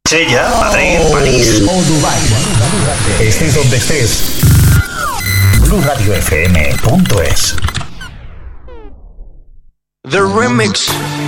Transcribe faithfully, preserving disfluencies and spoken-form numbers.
Marsella, Madrid, París o Dubái. Estés donde estés. Blue Radio F M punto es. The remix.